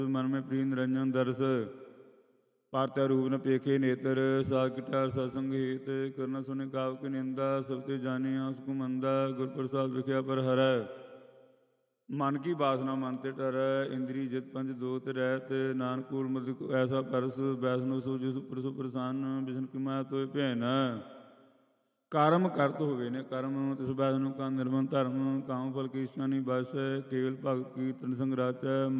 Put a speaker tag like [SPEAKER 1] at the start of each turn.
[SPEAKER 1] ਮਨ ਮੈਂ ਪ੍ਰੀਤ ਨਿਰੰਜਨ ਦਰਸ ਪਾਰਤਿਆ ਰੂਪ ਨ ਪੇਖੇ ਨੇਤਰ ਸਾਧ ਕਿਟਾਰ ਸਤਸੰਗ ਹੇਤ ਕਰਨਾ ਸੁਨੇ ਕਾਵ ਕੀ ਨਿੰਦਾ ਸਭ ਤੇ ਜਾਣੀ ਆਸ ਕੋ ਮੰਦਾ ਗੁਰ ਪ੍ਰਸਾਦ ਵਿਖਿਆ ਪਰ ਹਰੈ ਮਨ ਕੀ ਬਾਸਨਾ ਮਨ ਤੇ ਟਰੈ ਇੰਦਰੀ ਜਿਤ ਪੰਜ ਦੋਤ ਰਹਿਤ ਨਾਨਕ ਕੂਲ ਮਦਿ ਐਸਾ ਪਰਸ ਵੈਸਨੋ ਸੋ ਜਿਸ ਪ੍ਰਸੁ ਪ੍ਰਸੰਨ ਬਿਸ਼ਨ ਕੀ ਮਾਇਆ ਤੋਇ ਭੈਨ ਕਰਮ ਕਰਤ ਹੋਵੇ ਨੇ ਕਰਮ ਤਿਸ ਬੈਸ ਨੂੰ ਕਾ ਨਿਰਮਲ ਧਰਮ ਕਾਮ ਫਲ ਕੀ ਇੱਛਾ ਨਹੀਂ ਬਸ ਕੇਵਲ ਭਗਤ ਕੀਰਤਨ ਸੰਗ ਰਾਚੈ